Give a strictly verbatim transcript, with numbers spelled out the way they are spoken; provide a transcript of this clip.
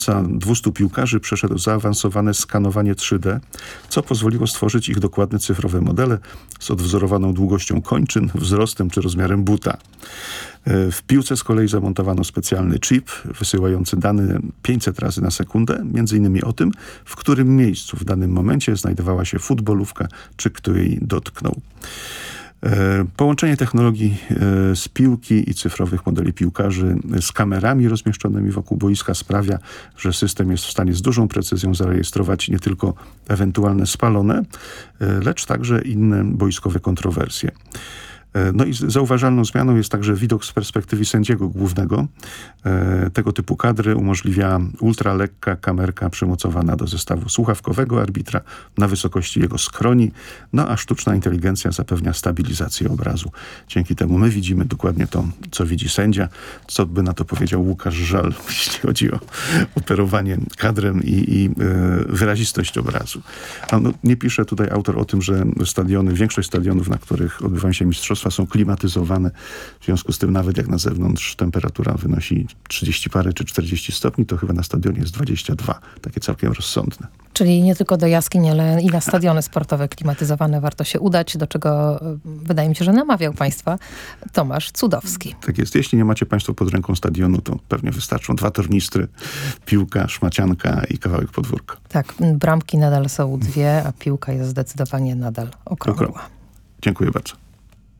dwustu piłkarzy przeszedł zaawansowane skanowanie trzy D, co pozwoliło stworzyć ich dokładne cyfrowe modele z odwzorowaną długością kończyn, wzrostem czy rozmiarem buta. W piłce z kolei zamontowano specjalny chip wysyłający dane pięćset razy na sekundę, między innymi o tym, w którym miejscu w danym momencie znajdowała się futbolówka, czy kto jej dotknął. Połączenie technologii z piłki i cyfrowych modeli piłkarzy z kamerami rozmieszczonymi wokół boiska sprawia, że system jest w stanie z dużą precyzją zarejestrować nie tylko ewentualne spalone, lecz także inne boiskowe kontrowersje. No i zauważalną zmianą jest także widok z perspektywy sędziego głównego. E, tego typu kadry umożliwia ultralekka kamerka przymocowana do zestawu słuchawkowego arbitra na wysokości jego skroni, no a sztuczna inteligencja zapewnia stabilizację obrazu. Dzięki temu my widzimy dokładnie to, co widzi sędzia, co by na to powiedział Łukasz Żal, jeśli chodzi o operowanie kadrem i, i e, wyrazistość obrazu. A no, nie pisze tutaj autor o tym, że stadiony, większość stadionów, na których odbywają się mistrzostwa, są klimatyzowane. W związku z tym nawet jak na zewnątrz temperatura wynosi trzydzieści parę czy czterdzieści stopni, to chyba na stadionie jest dwadzieścia dwa. Takie całkiem rozsądne. Czyli nie tylko do jaskiń, ale i na stadiony sportowe klimatyzowane warto się udać, do czego wydaje mi się, że namawiał państwa Tomasz Cudowski. Tak jest. Jeśli nie macie państwo pod ręką stadionu, to pewnie wystarczą dwa tornistry, piłka, szmacianka i kawałek podwórka. Tak, bramki nadal są dwie, a piłka jest zdecydowanie nadal okrągła. Dziękuję bardzo.